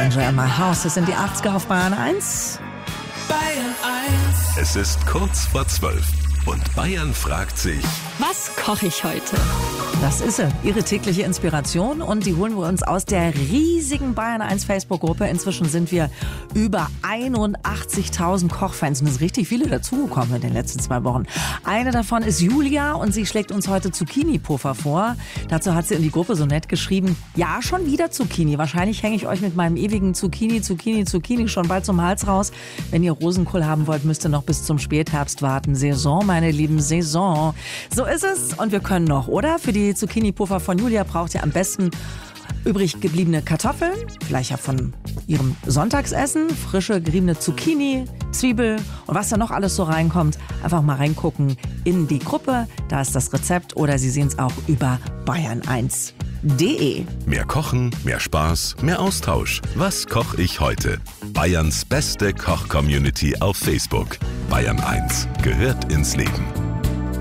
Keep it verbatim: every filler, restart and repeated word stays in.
Stranger in My House. Das sind die achtziger auf Bayern eins. Bayern eins. Es ist kurz vor zwölf und Bayern fragt sich: Was koche ich heute? Das ist sie, ihre tägliche Inspiration, und die holen wir uns aus der riesigen Bayern eins Facebook-Gruppe. Inzwischen sind wir über einundachtzigtausend Kochfans und es sind richtig viele dazugekommen in den letzten zwei Wochen. Eine davon ist Julia und sie schlägt uns heute Zucchini-Puffer vor. Dazu hat sie in die Gruppe so nett geschrieben: Ja, schon wieder Zucchini. Wahrscheinlich hänge ich euch mit meinem ewigen Zucchini, Zucchini, Zucchini schon bald zum Hals raus. Wenn ihr Rosenkohl haben wollt, müsst ihr noch bis zum Spätherbst warten. Saison, meine Lieben, Saison. So ist es und wir können noch, oder? Für die Zucchini-Puffer von Julia braucht ihr am besten übrig gebliebene Kartoffeln, vielleicht ja von ihrem Sonntagsessen, frische geriebene Zucchini, Zwiebel und was da noch alles so reinkommt. Einfach mal reingucken in die Gruppe, da ist das Rezept, oder Sie sehen es auch über bayern eins punkt de. Mehr Kochen, mehr Spaß, mehr Austausch. Was koche ich heute? Bayerns beste Koch-Community auf Facebook. Bayern eins gehört ins Leben.